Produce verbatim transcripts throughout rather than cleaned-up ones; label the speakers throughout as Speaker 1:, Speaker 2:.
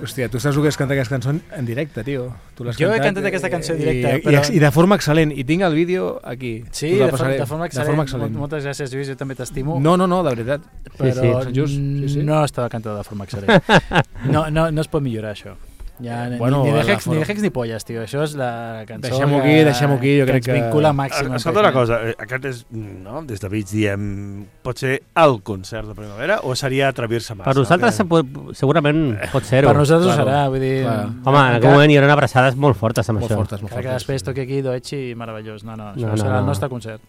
Speaker 1: Hòstia, tu saps el que és cantar aquesta cançó en directe, tio. Tu l'has
Speaker 2: jo
Speaker 1: cantat,
Speaker 2: he cantat aquesta cançó en directe.
Speaker 1: I,
Speaker 2: però...
Speaker 1: i, I de forma excel·lent. I tinc el vídeo aquí.
Speaker 2: Sí, de, for, de forma excel·lent.
Speaker 1: De forma excel·lent.
Speaker 2: Moltes gràcies, Lluís, jo també t'estimo.
Speaker 1: No, no, no, de veritat.
Speaker 2: Però
Speaker 1: sí, sí, just, sí, sí.
Speaker 2: no estava cantada de forma excel·lent. No, no, no es pot millorar, això. Ja,
Speaker 1: bueno,
Speaker 2: ni, ni, de hex,
Speaker 1: forma...
Speaker 2: ni de hex ni polles, tio. Això és la cançó
Speaker 1: deixem-ho aquí, deixem-ho aquí, jo
Speaker 2: que
Speaker 1: crec
Speaker 2: ens vincula màxim.
Speaker 3: Escolta una cosa, aquest és, no, des de Beats diem, pot ser el concert de primavera o seria atrevir-se massa?
Speaker 4: Per nosaltres que... segurament pot ser-ho.
Speaker 2: Per nosaltres
Speaker 1: claro,
Speaker 2: ho serà, vull dir...
Speaker 1: Claro.
Speaker 4: Home, en aquell moment hi haurà abraçades molt fortes amb
Speaker 1: molt
Speaker 4: això.
Speaker 1: Fortes, molt fortes.
Speaker 2: Que després toqui aquí Doechi i meravellós. No, no, això
Speaker 4: no,
Speaker 2: serà
Speaker 4: no.
Speaker 2: el nostre concert.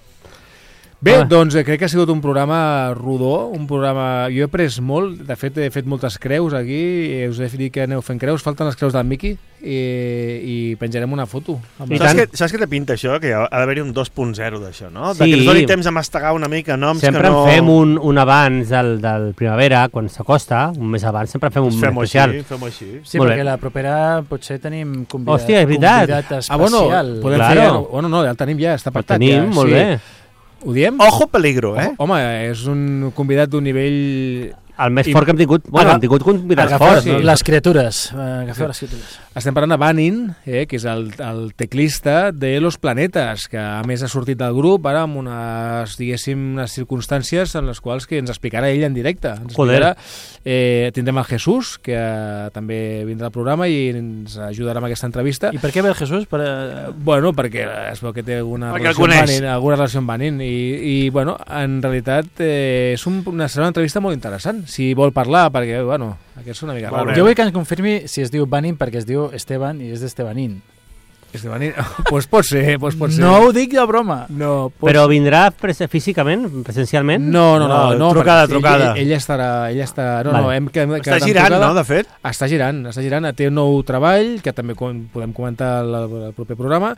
Speaker 1: Bé, ah. doncs eh, crec que ha sigut un programa rodó, un programa... Jo he après molt, de fet he fet moltes creus aquí, i us he dit que aneu fent creus, falten les creus del Miqui i, i penjarem una foto.
Speaker 3: Amb saps, que, saps que te pinta això? Que ha d'haver-hi un dos punt zero d'això, no?
Speaker 4: Sí.
Speaker 3: De que ens doni temps a mastegar una mica noms
Speaker 4: sempre
Speaker 3: que no...
Speaker 4: Sempre en fem un, un abans del, del primavera, quan s'acosta, un mes abans, sempre fem un
Speaker 3: fem
Speaker 4: especial.
Speaker 3: Així, fem-ho així.
Speaker 2: Sí, molt perquè bé. La propera potser tenim convidat,
Speaker 4: Hòstia, és veritat.
Speaker 2: convidat especial.
Speaker 1: Ah, bueno, podem
Speaker 4: claro.
Speaker 1: fer... Bueno, no, ja el tenim ja, està pactat.
Speaker 4: El tenim,
Speaker 1: ja,
Speaker 4: molt
Speaker 1: sí.
Speaker 4: bé.
Speaker 1: Ho diem?
Speaker 3: Ojo peligro, eh?
Speaker 1: Home, és un convidat d'un nivell...
Speaker 4: El més fort que hem tingut, bueno, hem tingut convidats forts.
Speaker 2: Sí. Les criatures, agafeu sí. les criatures.
Speaker 1: Estem parlant de Banin, eh, que és el, el teclista de Los Planetes, que a més ha sortit del grup ara amb unes, diguéssim, unes circumstàncies en les quals que ens explicarà ell en directe. Ens explicarà, eh, tindrem el Jesús, que eh, també vindrà al programa i ens ajudarà amb aquesta entrevista.
Speaker 2: I per què ve el Jesús? Per, uh...
Speaker 1: Bueno, perquè es veu que té alguna
Speaker 3: perquè
Speaker 1: relació amb Banin, alguna relació amb Banin i, i bueno, en realitat eh, és un, una, serà una entrevista molt interessant. Si vol parlar, perquè, bueno, aquest és una mica raro.
Speaker 2: Jo vull que ens confirmi si es diu Banin perquè es diu Esteban i és d'Estebanín.
Speaker 1: Estebanín? Pues pot ser, pues pot ser.
Speaker 2: No ho dic de broma.
Speaker 1: No,
Speaker 4: Però vindrà pres físicament, presencialment?
Speaker 1: No, no, no. no, no
Speaker 3: trucada, trucada.
Speaker 1: Ell, ell estarà... Ell està, no,
Speaker 4: vale.
Speaker 1: no, hem, que,
Speaker 3: està girant, no, de fet?
Speaker 1: Està girant, està girant. Té un nou treball, que també podem comentar al proper programa,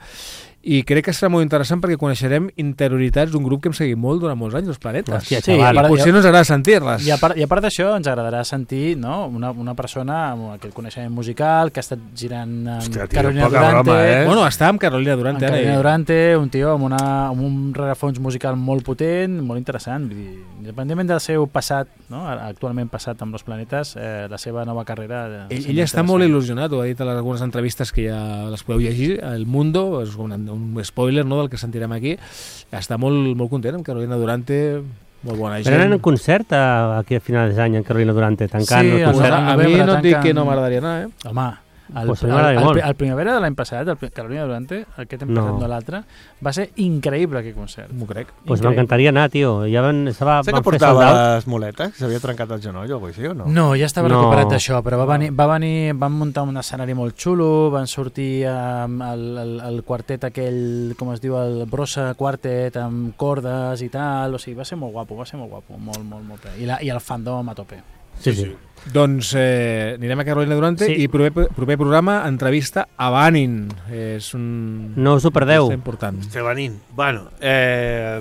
Speaker 1: i crec que serà molt interessant perquè coneixerem interioritats d'un grup que hem seguit molt durant molts anys, Els Planetes.
Speaker 4: Hòstia,
Speaker 2: sí,
Speaker 1: i
Speaker 2: part,
Speaker 1: potser
Speaker 2: ja,
Speaker 1: no ens agrada sentir-les.
Speaker 2: I a part, i a part d'això ens agradarà sentir, no, una, una persona amb aquest coneixement musical que ha estat girant amb
Speaker 3: Hòstia, tio,
Speaker 2: Carolina
Speaker 3: poca
Speaker 2: Durante.
Speaker 3: broma, eh?
Speaker 1: Bueno, està amb Carolina Durante.
Speaker 2: Amb Carolina
Speaker 1: ara,
Speaker 2: Durante, un tio amb, una, amb un rerefons musical molt potent, molt interessant. Vull dir, independentment del seu passat, no, actualment passat amb Los Planetes, eh, la seva nova carrera...
Speaker 1: Eh, ell, ell està molt il·lusionat, ho ha dit a les, algunes entrevistes que ja les podeu llegir, El Mundo, és un, un spoiler, no, del que sentirem aquí, està molt, molt content amb Carolina Durante, molt bona gent.
Speaker 4: Però un concert a, aquí a finals d'any amb Carolina Durante, tancant
Speaker 2: sí,
Speaker 4: el concert.
Speaker 1: A, a mi no et dic que no m'agradaria anar, eh?
Speaker 2: Home, el,
Speaker 4: pues
Speaker 2: el,
Speaker 4: el,
Speaker 2: el, el primavera de l'any passat, el Carolina Durante, aquest hem
Speaker 4: no.
Speaker 2: passat de l'altre, va ser increïble aquest concert.
Speaker 1: M'ho crec.
Speaker 4: Pues m'encantaria anar, tio. Ja van, estava,
Speaker 3: sé que portava les muletes, s'havia trencat el genoll o alguna cosa així, o no?
Speaker 2: No, ja estava
Speaker 4: no.
Speaker 2: recuperat d'això, però va venir, va venir, van muntar un escenari molt xulo, van sortir um, el, el, el quartet aquell, com es diu, el Brossa Quartet, amb cordes i tal, o sigui, va ser molt guapo, va ser molt guapo, molt, molt, molt bé. I, la, i el fandom a tope.
Speaker 4: Sí, sí.
Speaker 1: Doncs eh, anirem a Carolina Durante sí. i proper, proper programa, entrevista a Banin. És un...
Speaker 4: No us ho perdeu.
Speaker 1: És important.
Speaker 3: Estebanín. Bueno, eh...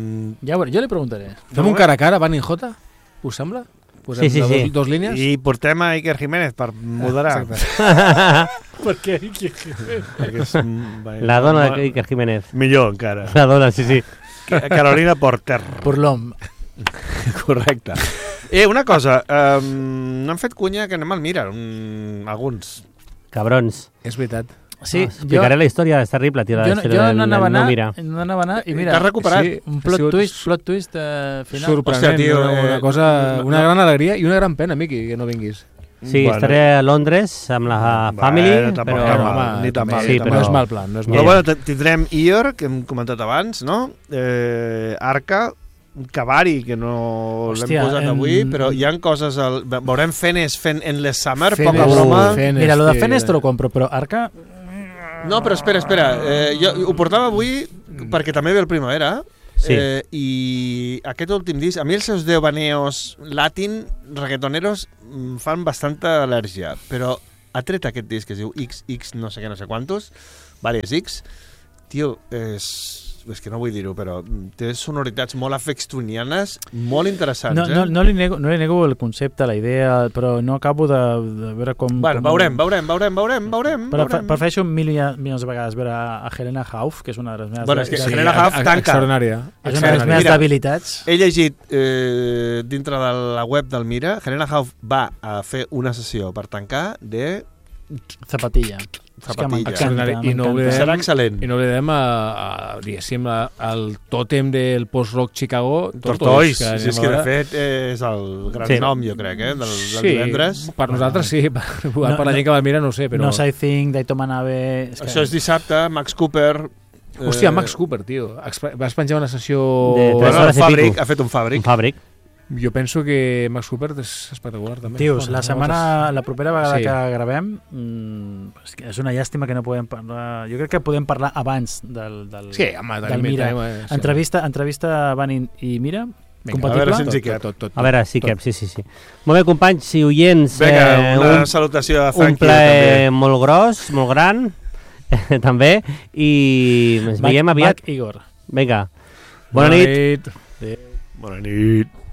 Speaker 2: Ja, jo li preguntaré.
Speaker 1: Fem un cara a cara, Banin J, us sembla? Posem
Speaker 4: sí, sí,
Speaker 1: dos,
Speaker 4: sí.
Speaker 1: dos línies?
Speaker 3: I portem a Iker Jiménez per moderar.
Speaker 2: Per què Iker Jiménez?
Speaker 3: Perquè és,
Speaker 4: la dona d'Iker Jiménez.
Speaker 3: Millor encara.
Speaker 4: La dona, sí, sí.
Speaker 3: Carolina Porter.
Speaker 2: Per l'hom.
Speaker 3: Correcte. Eh, una cosa, um, no han fet cunya que anem al Mira, um, alguns.
Speaker 4: Cabrons.
Speaker 1: És veritat.
Speaker 2: Sí,
Speaker 4: oh, explicaré
Speaker 2: jo,
Speaker 4: la història, està terrible, tio.
Speaker 2: Jo, jo no anava a anar,
Speaker 4: no mira.
Speaker 2: no anava a anar i mira,
Speaker 3: t'has recuperat.
Speaker 2: Sí, un plot twist, plot twist eh, final.
Speaker 1: Sorprenent,
Speaker 3: Hòstia, tio,
Speaker 1: una, una, cosa, una gran alegria i una gran pena, Miqui, que no vinguis.
Speaker 4: Sí,
Speaker 3: bueno.
Speaker 4: estaré a Londres amb la
Speaker 3: bueno,
Speaker 4: family,
Speaker 3: tampoc,
Speaker 4: però...
Speaker 3: home, ni tan mal,
Speaker 4: sí,
Speaker 3: ni tan
Speaker 4: però...
Speaker 1: No és mal plan, no és mal
Speaker 3: Però
Speaker 1: plan.
Speaker 3: bueno, tindrem Ior, que hem comentat abans, no? Eh, Arca, Cavari, que no l'hem posat
Speaker 2: em...
Speaker 3: avui, però hi ha coses... Al... Veurem Fenes fent en les Summer,
Speaker 1: Fenes,
Speaker 3: poca broma.
Speaker 1: Fenes,
Speaker 2: mira, lo de
Speaker 1: tio,
Speaker 2: Fenes te lo compro, però Arca...
Speaker 3: No, però espera, espera. Eh, jo ho portava avui perquè també ve el primavera.
Speaker 4: Sí.
Speaker 3: Eh, I aquest últim disc, a mi els seus deu baneos latin, reggaetoneros, em fan bastanta al·lèrgia, però ha tret aquest disc que es diu X X no sé què, no sé quantos, vàries X, tio, és és que no vull dir-ho, però té sonoritats molt afextunianes, molt interessants,
Speaker 2: no,
Speaker 3: eh?
Speaker 2: no, no, li nego, no li nego el concepte, la idea, però no acabo de, de veure com...
Speaker 3: Bueno,
Speaker 2: com...
Speaker 3: veurem, veurem, veurem, veurem, veurem.
Speaker 2: Però
Speaker 3: veurem.
Speaker 2: prefereixo mil milions de vegades veure a Helena Hauff, que és una de les meves...
Speaker 3: Bueno, és que
Speaker 2: de,
Speaker 3: Helena Hauff tanca.
Speaker 1: Extraordinària.
Speaker 2: és una de les meves
Speaker 3: Mira,
Speaker 2: debilitats.
Speaker 3: He llegit eh, dintre de la web del Mira, Helena Hauff va a fer una sessió per tancar de...
Speaker 2: Zapatilla.
Speaker 3: Zapatilla.
Speaker 1: Extraordinari. I no
Speaker 2: m'encanta.
Speaker 1: oblidem,
Speaker 3: Serà excel·lent.
Speaker 1: I no oblidem a, a, diguéssim, a, el tòtem del post-rock Chicago,
Speaker 3: Tortoise.
Speaker 1: que
Speaker 3: Sí, és
Speaker 1: anem
Speaker 3: que
Speaker 1: a
Speaker 3: de
Speaker 1: veure.
Speaker 3: fet és el gran
Speaker 4: Sí.
Speaker 3: nom, jo crec, eh, del, del
Speaker 1: Sí,
Speaker 3: divendres.
Speaker 1: per nosaltres sí, per, per
Speaker 2: No,
Speaker 1: la gent que va mirar no ho sé, però...
Speaker 2: No I Think, Daito Manabe... És que...
Speaker 3: Això és dissabte, Max Cooper...
Speaker 1: Hòstia,
Speaker 3: eh,
Speaker 1: Max Cooper, tio. Exp- Vas penjar una sessió...
Speaker 4: De tres
Speaker 3: Bueno, el
Speaker 4: hores i
Speaker 3: Fàbric,
Speaker 4: pico.
Speaker 3: ha fet un Fàbric.
Speaker 4: Un fàbric.
Speaker 1: Jo penso que Max Cooper és espectacular, també.
Speaker 2: Tios,
Speaker 1: Bueno,
Speaker 2: la setmana, la propera vegada
Speaker 1: Sí.
Speaker 2: que gravem, mmm, és, que és una llàstima que no podem parlar... Jo crec que podem parlar abans del, del,
Speaker 1: Sí, home,
Speaker 2: del
Speaker 1: tenim-
Speaker 2: Mira.
Speaker 1: tenim, eh, sí.
Speaker 2: Entrevista, entrevista Van i, i Mira,
Speaker 1: Vinga,
Speaker 2: compatible?
Speaker 3: a veure si ens hi
Speaker 1: Tot,
Speaker 3: cap.
Speaker 1: tot, tot, tot.
Speaker 4: A veure, sí que, sí, sí, sí. Molt bé, companys i oients,
Speaker 3: Vinga,
Speaker 4: eh,
Speaker 3: una
Speaker 4: un,
Speaker 3: salutació a
Speaker 4: un
Speaker 3: Thank You,
Speaker 4: ple
Speaker 3: també.
Speaker 4: molt gros, molt gran, també, i ens veiem
Speaker 2: Bac-
Speaker 4: aviat.
Speaker 2: Bac Igor.
Speaker 4: Vinga, bona nit.
Speaker 1: nit.
Speaker 3: Bona nit.